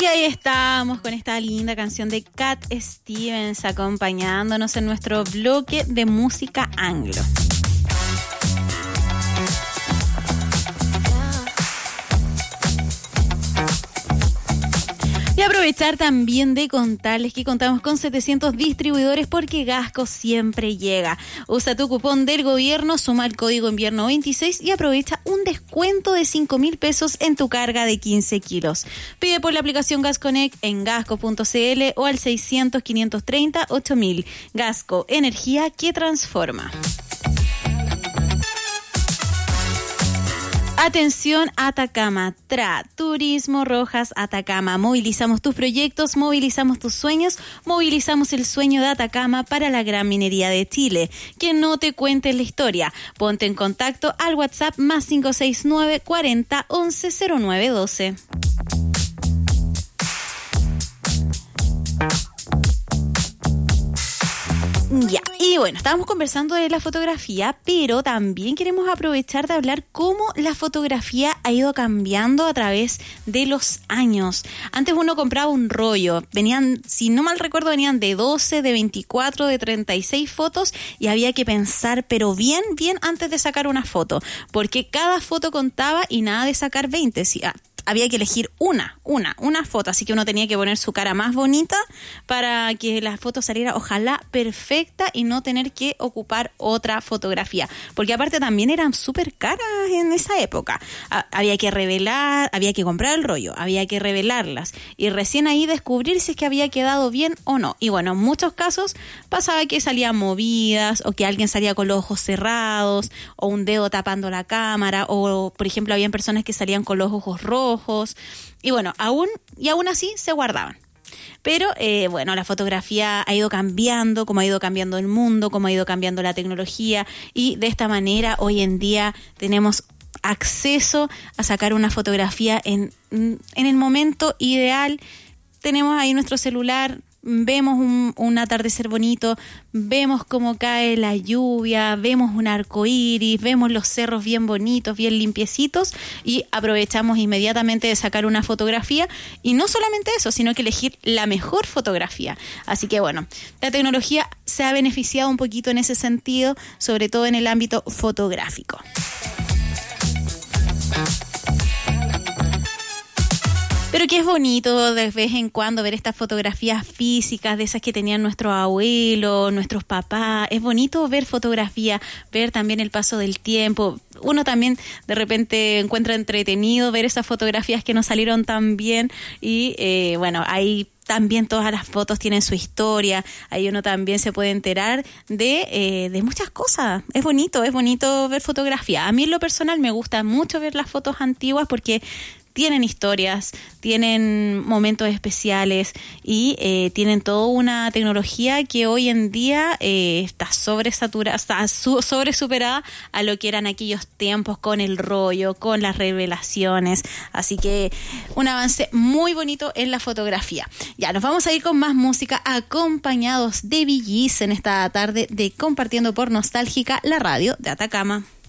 Y ahí estamos con esta linda canción de Cat Stevens acompañándonos en nuestro bloque de música anglo. Y aprovechar también de contarles que contamos con 700 distribuidores porque Gasco siempre llega. Usa tu cupón del gobierno, suma el código invierno 26 y aprovecha un descuento de 5,000 pesos en tu carga de 15 kilos. Pide por la aplicación GasConnect en gasco.cl o al 600-530-8000. Gasco, energía que transforma. Atención Atacama, Turismo Rojas Atacama. Movilizamos tus proyectos, movilizamos tus sueños, movilizamos el sueño de Atacama para la gran minería de Chile. Que no te cuentes la historia. Ponte en contacto al WhatsApp más 569 40 11 09 12. Ya, y bueno, estábamos conversando de la fotografía, pero también queremos aprovechar de hablar cómo la fotografía ha ido cambiando a través de los años. Antes uno compraba un rollo, venían, si no mal recuerdo, venían de 12, de 24, de 36 fotos y había que pensar, pero bien antes de sacar una foto, porque cada foto contaba y nada de sacar 20, había que elegir una foto, así que uno tenía que poner su cara más bonita para que la foto saliera ojalá perfecta y no tener que ocupar otra fotografía, porque aparte también eran súper caras en esa época. Había que revelar, había que comprar el rollo, había que revelarlas y recién ahí descubrir si es que había quedado bien o no. Y bueno, en muchos casos pasaba que salían movidas o que alguien salía con los ojos cerrados o un dedo tapando la cámara o, por ejemplo, habían personas que salían con los ojos rojos. Y bueno, aún así se guardaban. Pero bueno, la fotografía ha ido cambiando, como ha ido cambiando el mundo, como ha ido cambiando la tecnología, y de esta manera hoy en día tenemos acceso a sacar una fotografía en el momento ideal. Tenemos ahí nuestro celular, vemos un atardecer bonito, vemos cómo cae la lluvia, vemos un arco iris, vemos los cerros bien bonitos, bien limpiecitos y aprovechamos inmediatamente de sacar una fotografía. Y no solamente eso, sino que elegir la mejor fotografía. Así que bueno, la tecnología se ha beneficiado un poquito en ese sentido, sobre todo en el ámbito fotográfico. Pero que es bonito de vez en cuando ver estas fotografías físicas de esas que tenían nuestros abuelos, nuestros papás. Es bonito ver fotografías, ver también el paso del tiempo. Uno también de repente encuentra entretenido ver esas fotografías que no salieron tan bien y bueno, ahí también todas las fotos tienen su historia, ahí uno también se puede enterar de muchas cosas. Es bonito ver fotografía. A mí en lo personal me gusta mucho ver las fotos antiguas porque tienen historias, tienen momentos especiales y tienen toda una tecnología que hoy en día está sobresuperada a lo que eran aquellos tiempos con el rollo, con las revelaciones. Así que un avance muy bonito en la fotografía. Ya, nos vamos a ir con más música acompañados de Bee Gees en esta tarde de Compartiendo por Nostálgica, la radio de Atacama.